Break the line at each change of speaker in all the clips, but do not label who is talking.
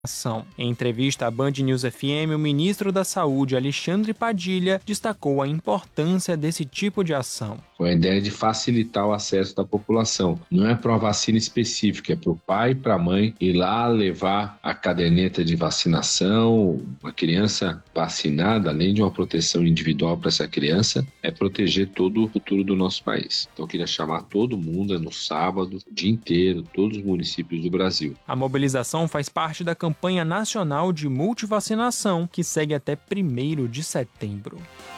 Em entrevista à Band News FM, o ministro da Saúde, Alexandre Padilha, destacou a importância desse tipo de ação.
Com a ideia de facilitar o acesso da população. Não é para uma vacina específica, é para o pai e para a mãe ir lá levar a caderneta de vacinação. Uma criança vacinada, além de uma proteção individual para essa criança, é proteger todo o futuro do nosso país. Então eu queria chamar todo mundo no sábado, o dia inteiro, todos os municípios do Brasil.
A mobilização faz parte da campanha nacional de multivacinação, que segue até 1º de setembro.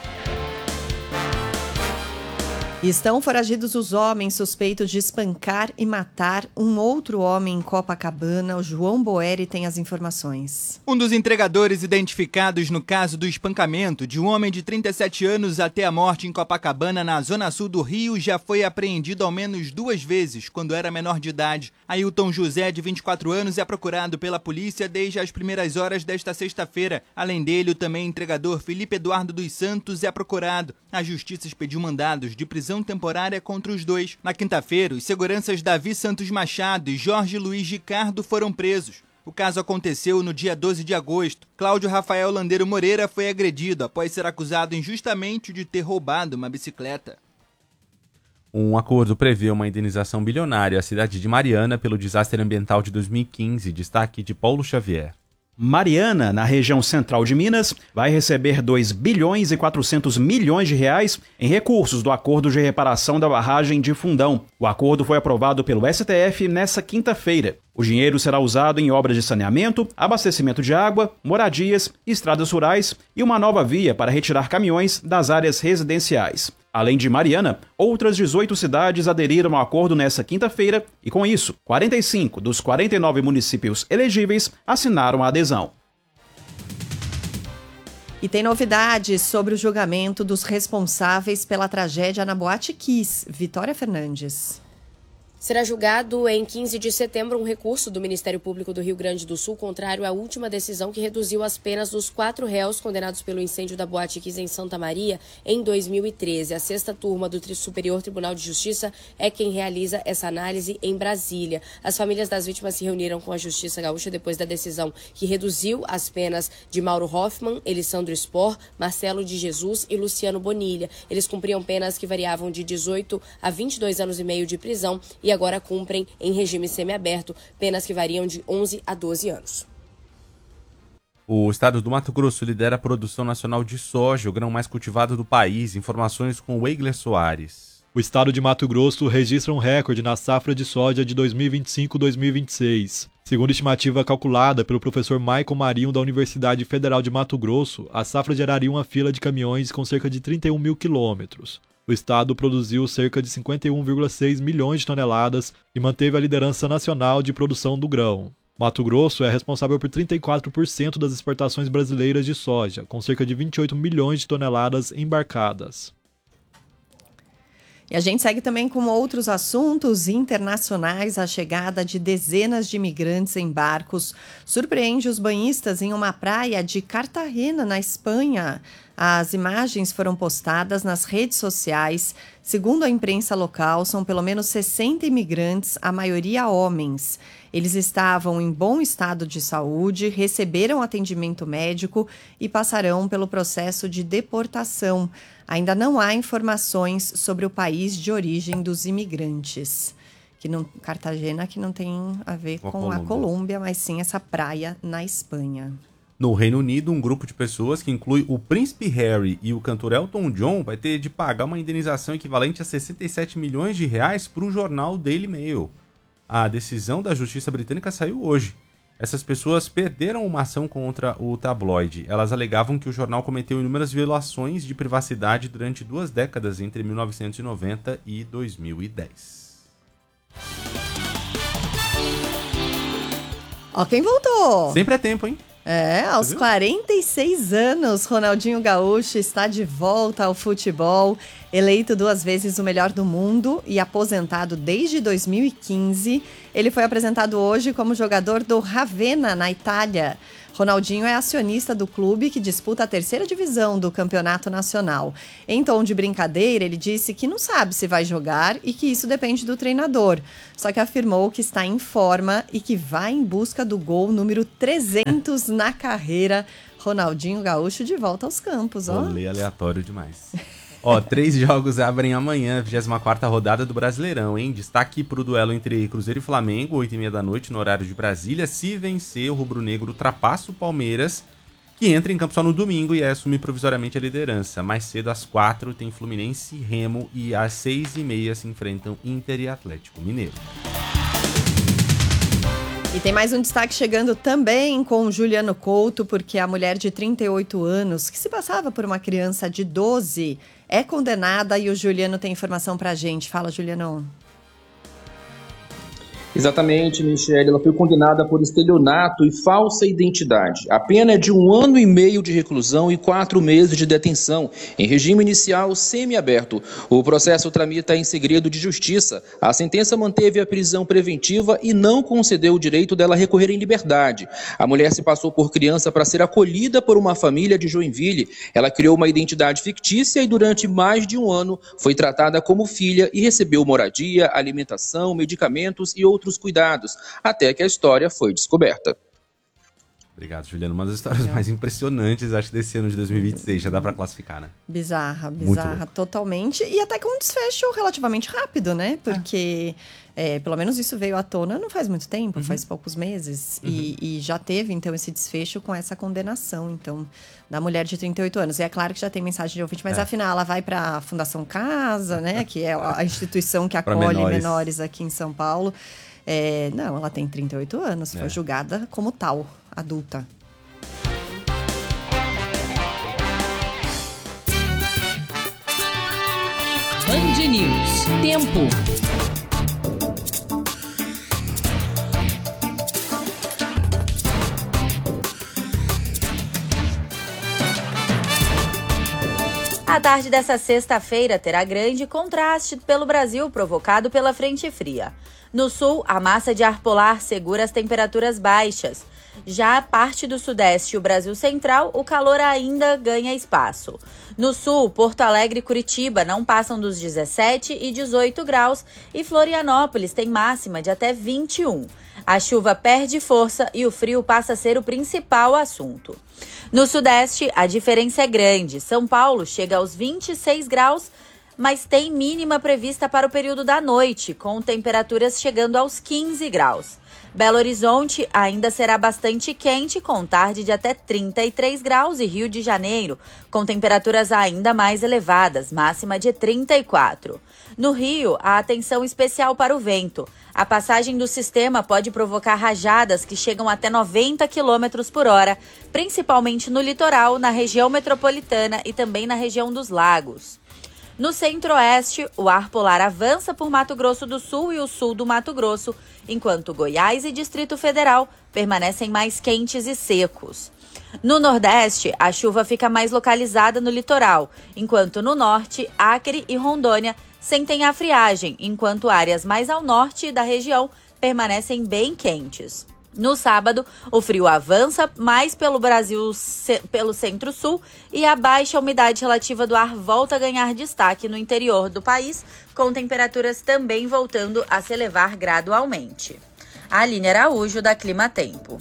Estão foragidos os homens suspeitos de espancar e matar um outro homem em Copacabana. O João Boeri tem as informações.
Um dos entregadores identificados no caso do espancamento de um homem de 37 anos até a morte em Copacabana, na zona sul do Rio, já foi apreendido ao menos 2 vezes, quando era menor de idade. Ailton José, de 24 anos, é procurado pela polícia desde as primeiras horas desta sexta-feira. Além dele, o também entregador Felipe Eduardo dos Santos é procurado. A justiça expediu mandados de prisão temporária contra os dois. Na quinta-feira, os seguranças Davi Santos Machado e Jorge Luiz Ricardo foram presos. O caso aconteceu no dia 12 de agosto. Cláudio Rafael Landeiro Moreira foi agredido após ser acusado injustamente de ter roubado uma bicicleta.
Um acordo prevê uma indenização bilionária à cidade de Mariana pelo desastre ambiental de 2015. Destaque de Paulo Xavier.
Mariana, na região central de Minas, vai receber 2 bilhões e 400 milhões de reais em recursos do acordo de reparação da barragem de Fundão. O acordo foi aprovado pelo STF nesta quinta-feira. O dinheiro será usado em obras de saneamento, abastecimento de água, moradias, estradas rurais e uma nova via para retirar caminhões das áreas residenciais. Além de Mariana, outras 18 cidades aderiram ao acordo nesta quinta-feira e, com isso, 45 dos 49 municípios elegíveis assinaram a adesão.
E tem novidades sobre o julgamento dos responsáveis pela tragédia na Boate Kiss. Vitória Fernandes.
Será julgado em 15 de setembro um recurso do Ministério Público do Rio Grande do Sul contrário à última decisão que reduziu as penas dos 4 réus condenados pelo incêndio da Boate Kiss em Santa Maria em 2013. A 6ª turma do Superior Tribunal de Justiça é quem realiza essa análise em Brasília. As famílias das vítimas se reuniram com a Justiça Gaúcha depois da decisão que reduziu as penas de Mauro Hoffman, Elisandro Spor, Marcelo de Jesus e Luciano Bonilha. Eles cumpriam penas que variavam de 18 a 22 anos e meio de prisão e agora cumprem em regime semiaberto penas que variam de 11 a 12 anos.
O estado do Mato Grosso lidera a produção nacional de soja, o grão mais cultivado do país. Informações com Weigler Soares.
O estado de Mato Grosso registra um recorde na safra de soja de 2025-2026. Segundo estimativa calculada pelo professor Maicon Marinho da Universidade Federal de Mato Grosso, a safra geraria uma fila de caminhões com cerca de 31 mil quilômetros. O estado produziu cerca de 51,6 milhões de toneladas e manteve a liderança nacional de produção do grão. Mato Grosso é responsável por 34% das exportações brasileiras de soja, com cerca de 28 milhões de toneladas embarcadas.
E a gente segue também com outros assuntos internacionais. A chegada de dezenas de imigrantes em barcos surpreende os banhistas em uma praia de Cartagena, na Espanha. As imagens foram postadas nas redes sociais. Segundo a imprensa local, são pelo menos 60 imigrantes, a maioria homens. Eles estavam em bom estado de saúde, receberam atendimento médico e passarão pelo processo de deportação. Ainda não há informações sobre o país de origem dos imigrantes. Cartagena, que não tem a ver com a Colômbia, mas sim essa praia na Espanha.
No Reino Unido, um grupo de pessoas que inclui o príncipe Harry e o cantor Elton John vai ter de pagar uma indenização equivalente a 67 milhões de reais para o jornal Daily Mail. A decisão da justiça britânica saiu hoje. Essas pessoas perderam uma ação contra o tabloide. Elas alegavam que o jornal cometeu inúmeras violações de privacidade durante 2 décadas, entre 1990 e 2010.
Ó, quem voltou?
Sempre é tempo, hein?
Aos 46 anos, Ronaldinho Gaúcho está de volta ao futebol, eleito 2 vezes o melhor do mundo e aposentado desde 2015. Ele foi apresentado hoje como jogador do Ravenna, na Itália. Ronaldinho é acionista do clube que disputa a 3ª divisão do Campeonato Nacional. Em tom de brincadeira, ele disse que não sabe se vai jogar e que isso depende do treinador. Só que afirmou que está em forma e que vai em busca do gol número 300 na carreira. Ronaldinho Gaúcho de volta aos campos, ó.
Rolê aleatório demais. 3 jogos abrem amanhã, 24ª rodada do Brasileirão, hein? Destaque pro duelo entre Cruzeiro e Flamengo, 8h30 da noite, no horário de Brasília. Se vencer, o rubro-negro ultrapassa o Palmeiras, que entra em campo só no domingo e assume provisoriamente a liderança. Mais cedo, às 4h, tem Fluminense e Remo, e às 6h30 se enfrentam Inter e Atlético Mineiro.
E tem mais um destaque chegando também com o Juliano Couto, porque a mulher de 38 anos, que se passava por uma criança de 12, é condenada e o Juliano tem informação pra gente. Fala, Juliano.
Exatamente, Michele. Ela foi condenada por estelionato e falsa identidade. A pena é de 1 ano e meio de reclusão e 4 meses de detenção, em regime inicial semiaberto. O processo tramita em segredo de justiça. A sentença manteve a prisão preventiva e não concedeu o direito dela recorrer em liberdade. A mulher se passou por criança para ser acolhida por uma família de Joinville. Ela criou uma identidade fictícia e durante mais de 1 ano foi tratada como filha e recebeu moradia, alimentação, medicamentos e outros cuidados, até que a história foi descoberta.
Obrigado, Juliano. Uma das histórias mais impressionantes, acho, desse ano de 2026. Já dá pra classificar, né?
Bizarra, totalmente. E até com um desfecho relativamente rápido, né? Porque, pelo menos isso veio à tona não faz muito tempo, faz poucos meses. E já teve, então, esse desfecho com essa condenação, então, da mulher de 38 anos. E é claro que já tem mensagem de ouvinte, mas afinal, ela vai pra Fundação Casa, né? Que é a instituição que acolhe menores aqui em São Paulo. Não, ela tem 38 anos, foi julgada como tal, adulta.
Band News. Tempo.
A tarde dessa sexta-feira terá grande contraste pelo Brasil, provocado pela frente fria. No sul, a massa de ar polar segura as temperaturas baixas. Já a parte do sudeste e o Brasil central, o calor ainda ganha espaço. No sul, Porto Alegre e Curitiba não passam dos 17 e 18 graus e Florianópolis tem máxima de até 21. A chuva perde força e o frio passa a ser o principal assunto. No sudeste, a diferença é grande. São Paulo chega aos 26 graus, mas tem mínima prevista para o período da noite, com temperaturas chegando aos 15 graus. Belo Horizonte ainda será bastante quente, com tarde de até 33 graus, e Rio de Janeiro, com temperaturas ainda mais elevadas, máxima de 34. No Rio, há atenção especial para o vento. A passagem do sistema pode provocar rajadas que chegam até 90 km por hora, principalmente no litoral, na região metropolitana e também na região dos lagos. No centro-oeste, o ar polar avança por Mato Grosso do Sul e o sul do Mato Grosso, enquanto Goiás e Distrito Federal permanecem mais quentes e secos. No nordeste, a chuva fica mais localizada no litoral, enquanto no norte, Acre e Rondônia sentem a friagem, enquanto áreas mais ao norte da região permanecem bem quentes. No sábado, o frio avança mais pelo Brasil, pelo centro-sul, e a baixa umidade relativa do ar volta a ganhar destaque no interior do país, com temperaturas também voltando a se elevar gradualmente. Aline Araújo, da Clima Tempo.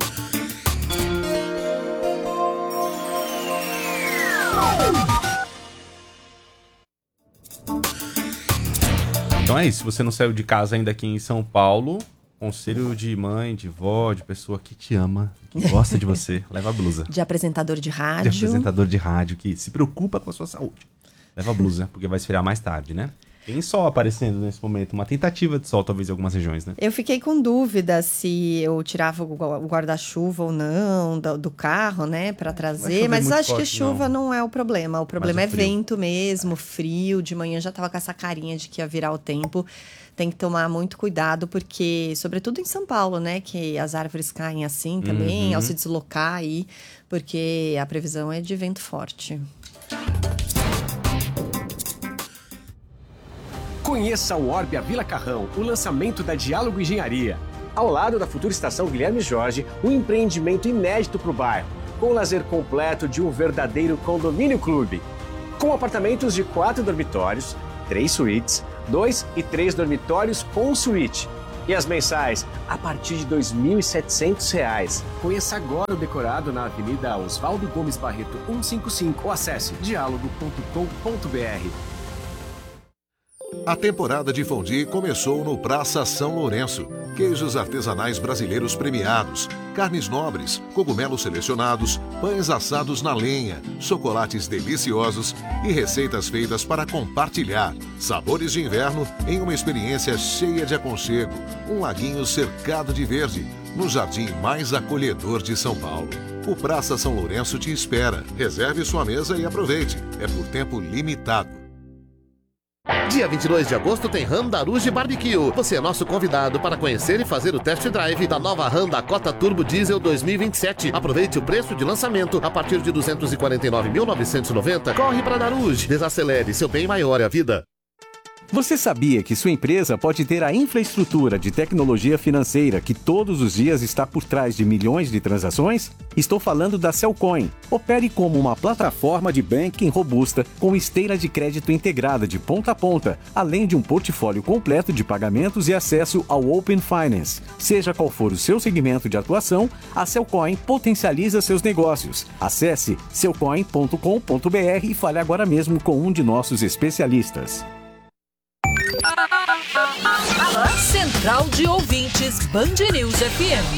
Então é isso, se você não saiu de casa ainda aqui em São Paulo, conselho de mãe, de vó, de pessoa que te ama, que gosta de você, leva a blusa.
De apresentador de rádio.
De apresentador de rádio que se preocupa com a sua saúde. Leva a blusa, porque vai esfriar mais tarde, né? Tem sol aparecendo nesse momento, uma tentativa de sol talvez em algumas regiões, né?
Eu fiquei com dúvida se eu tirava o guarda-chuva ou não do carro, né, para trazer, mas acho que chuva não é o problema. O problema é vento mesmo, frio. De manhã já tava com essa carinha de que ia virar o tempo. Tem que tomar muito cuidado, porque, sobretudo em São Paulo, né, que as árvores caem assim também, ao se deslocar aí, porque a previsão é de vento forte.
Conheça o Orbia Vila Carrão, o lançamento da Diálogo Engenharia. ao lado da futura estação Guilherme Jorge, um empreendimento inédito para o bairro, com o lazer completo de um verdadeiro condomínio clube. Com apartamentos de 4 dormitórios, 3 suítes, 2 e 3 dormitórios com suíte. E as mensais a partir de R$ 2.700. Conheça agora o decorado na Avenida Oswaldo Gomes Barreto 155 ou acesse dialogo.com.br.
A temporada de fondue começou no Praça São Lourenço. Queijos artesanais brasileiros premiados, carnes nobres, cogumelos selecionados, pães assados na lenha, chocolates deliciosos e receitas feitas para compartilhar. Sabores de inverno em uma experiência cheia de aconchego. Um laguinho cercado de verde, no jardim mais acolhedor de São Paulo. O Praça São Lourenço te espera. Reserve sua mesa e aproveite. É por tempo limitado.
Dia 22 de agosto tem Honda Rouge Barbecue. Você é nosso convidado para conhecer e fazer o test drive da nova Honda Cota Turbo Diesel 2027. Aproveite o preço de lançamento a partir de R$ 249.990. Corre para Daruge. Desacelere, seu bem maior é a vida.
Você sabia que sua empresa pode ter a infraestrutura de tecnologia financeira que todos os dias está por trás de milhões de transações? Estou falando da Cellcoin. Opere como uma plataforma de banking robusta com esteira de crédito integrada de ponta a ponta, além de um portfólio completo de pagamentos e acesso ao Open Finance. Seja qual for o seu segmento de atuação, a Cellcoin potencializa seus negócios. Acesse cellcoin.com.br e fale agora mesmo com um de nossos especialistas.
Central de Ouvintes Band News FM.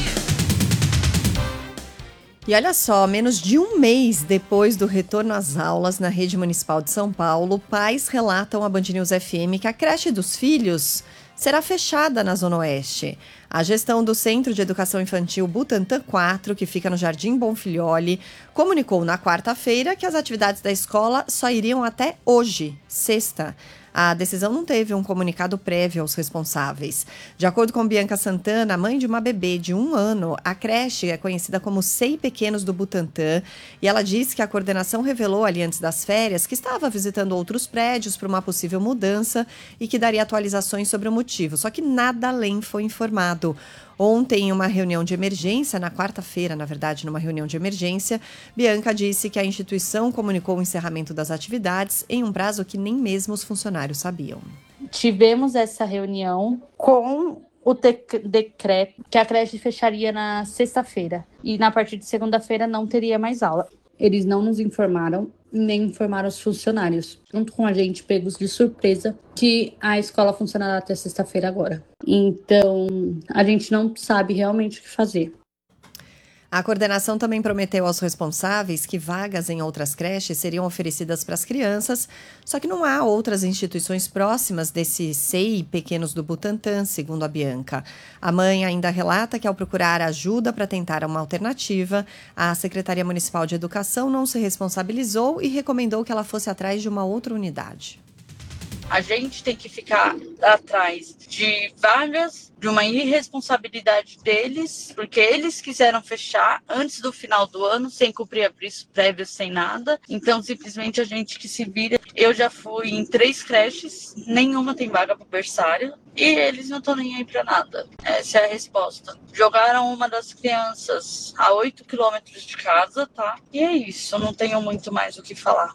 E olha só, menos de um mês depois do retorno às aulas na rede municipal de São Paulo, pais relatam à Band News FM que a creche dos filhos será fechada na Zona Oeste. A gestão do Centro de Educação Infantil Butantã 4, que fica no Jardim Bonfilholi, comunicou na quarta-feira que as atividades da escola só iriam até hoje, sexta. A decisão não teve um comunicado prévio aos responsáveis. De acordo com Bianca Santana, mãe de uma bebê de 1 ano, a creche é conhecida como SEI Pequenos do Butantã, e ela disse que a coordenação revelou ali antes das férias que estava visitando outros prédios para uma possível mudança e que daria atualizações sobre o motivo, só que nada além foi informado. Ontem, em uma reunião de emergência, na quarta-feira, na verdade, numa reunião de emergência, Bianca disse que a instituição comunicou o encerramento das atividades em um prazo que nem mesmo os funcionários sabiam.
Tivemos essa reunião com o decreto que a creche fecharia na sexta-feira e na partir de segunda-feira não teria mais aula. Eles não nos informaram, nem informaram os funcionários, junto com a gente, pegos de surpresa, que a escola funcionará até sexta-feira agora. Então, a gente não sabe realmente o que fazer.
A coordenação também prometeu aos responsáveis que vagas em outras creches seriam oferecidas para as crianças, só que não há outras instituições próximas desse SEI Pequenos do Butantã, segundo a Bianca. A mãe ainda relata que, ao procurar ajuda para tentar uma alternativa, a Secretaria Municipal de Educação não se responsabilizou e recomendou que ela fosse atrás de uma outra unidade.
A gente tem que ficar atrás de vagas, de uma irresponsabilidade deles, porque eles quiseram fechar antes do final do ano, sem cumprir aviso prévio, sem nada. Então, simplesmente, a gente que se vira. Eu já fui em 3 creches, nenhuma tem vaga para berçário, e eles não estão nem aí para nada. Essa é a resposta. Jogaram uma das crianças a 8 quilômetros de casa, tá? E é isso, não tenho muito mais o que falar.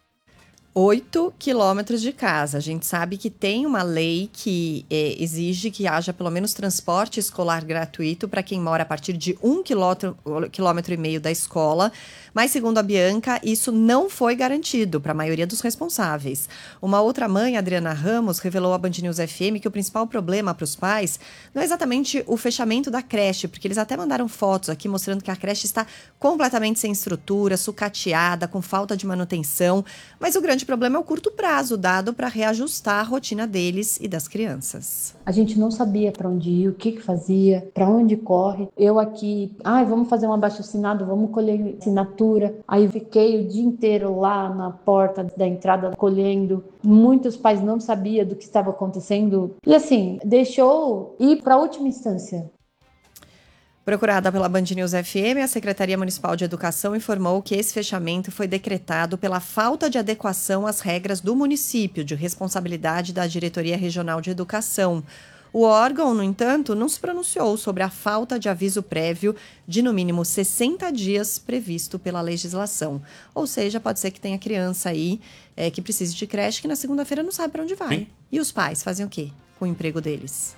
8 quilômetros de casa. A gente sabe que tem uma lei que exige que haja pelo menos transporte escolar gratuito para quem mora a partir de 1,5 quilômetro da escola, mas segundo a Bianca, isso não foi garantido para a maioria dos responsáveis. Uma outra mãe, Adriana Ramos, revelou à Band News FM que o principal problema para os pais não é exatamente o fechamento da creche, porque eles até mandaram fotos aqui mostrando que a creche está completamente sem estrutura, sucateada, com falta de manutenção, mas o grande problema é o curto prazo dado para reajustar a rotina deles e das crianças.
A gente não sabia para onde ir, o que fazia, para onde corre. Eu aqui, vamos fazer um abaixo-assinado, vamos colher assinatura. Aí fiquei o dia inteiro lá na porta da entrada colhendo. Muitos pais não sabiam do que estava acontecendo. E assim, deixou ir para a última instância.
Procurada pela Band News FM, a Secretaria Municipal de Educação informou que esse fechamento foi decretado pela falta de adequação às regras do município de responsabilidade da Diretoria Regional de Educação. O órgão, no entanto, não se pronunciou sobre a falta de aviso prévio de no mínimo 60 dias previsto pela legislação. Ou seja, pode ser que tenha criança aí que precise de creche que na segunda-feira não sabe para onde vai. Sim. E os pais fazem o quê com o emprego deles?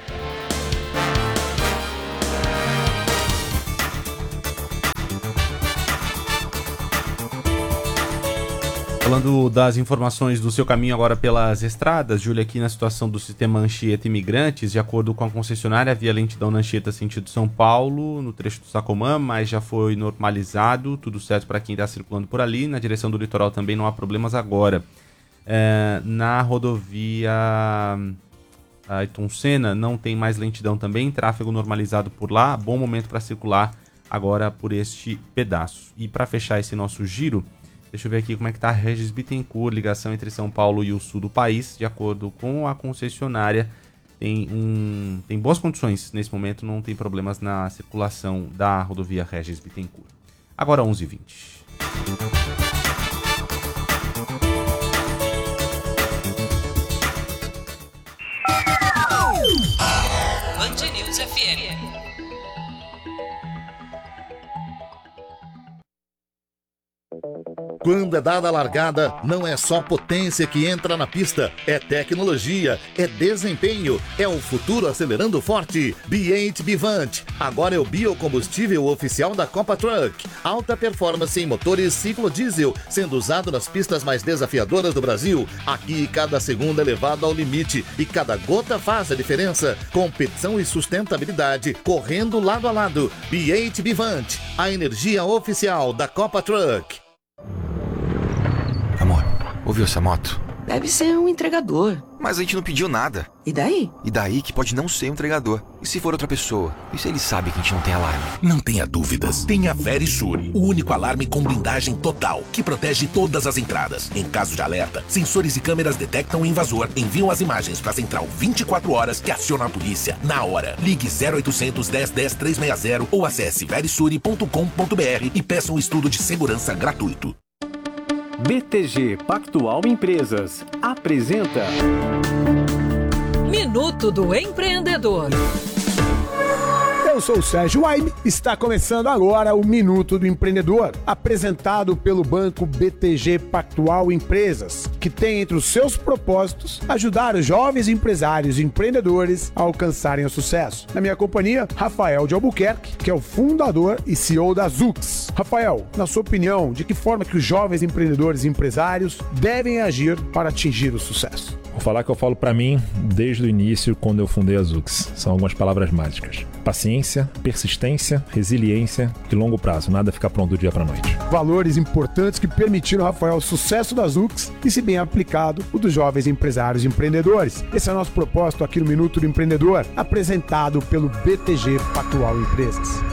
Falando das informações do seu caminho agora pelas estradas, Júlia, aqui na situação do sistema Anchieta Imigrantes, de acordo com a concessionária, havia lentidão na Anchieta sentido São Paulo, no trecho do Sacomã, mas já foi normalizado, tudo certo para quem está circulando por ali. Na direção do litoral também não há problemas agora. Na rodovia Ayrton Senna não tem mais lentidão também, tráfego normalizado por lá, bom momento para circular agora por este pedaço. E para fechar esse nosso giro, deixa eu ver aqui como é que está a Regis Bittencourt, ligação entre São Paulo e o sul do país. De acordo com a concessionária, tem boas condições nesse momento, não tem problemas na circulação da rodovia Regis Bittencourt. Agora 11h20.
Band News FM.
Quando é dada a largada, não é só potência que entra na pista, é tecnologia, é desempenho, é o futuro acelerando forte. B8 Bivante, agora é o biocombustível oficial da Copa Truck. Alta performance em motores ciclo diesel, sendo usado nas pistas mais desafiadoras do Brasil. Aqui cada segundo é levado ao limite e cada gota faz a diferença. Competição e sustentabilidade, correndo lado a lado. B8 Bivante, a energia oficial da Copa Truck.
Amor, ouviu essa moto?
Deve ser um entregador.
Mas a gente não pediu nada.
E daí?
E daí que pode não ser um entregador. E se for outra pessoa? E se ele sabe que a gente não tem alarme?
Não tenha dúvidas. Tem a Verisure, o único alarme com blindagem total, que protege todas as entradas. Em caso de alerta, sensores e câmeras detectam o invasor, enviam as imagens para a central 24 horas que aciona a polícia na hora. Ligue 0800 10 10 360 ou acesse verisure.com.br e peça um estudo de segurança gratuito.
BTG Pactual Empresas apresenta
Minuto do Empreendedor.
Eu sou o Sérgio Waib, está começando agora o Minuto do Empreendedor, apresentado pelo banco BTG Pactual Empresas, que tem entre os seus propósitos ajudar os jovens empresários e empreendedores a alcançarem o sucesso. Na minha companhia, Rafael de Albuquerque, que é o fundador e CEO da Zux. Rafael, na sua opinião, de que forma que os jovens empreendedores e empresários devem agir para atingir o sucesso?
Vou falar que eu falo para mim desde o início, quando eu fundei a Zux. São algumas palavras mágicas. Paciência, persistência, resiliência e longo prazo. Nada fica pronto do dia para a noite.
Valores importantes que permitiram, Rafael, o sucesso da Zux e, se bem aplicado, o dos jovens empresários e empreendedores. Esse é o nosso propósito aqui no Minuto do Empreendedor, apresentado pelo BTG Pactual Empresas.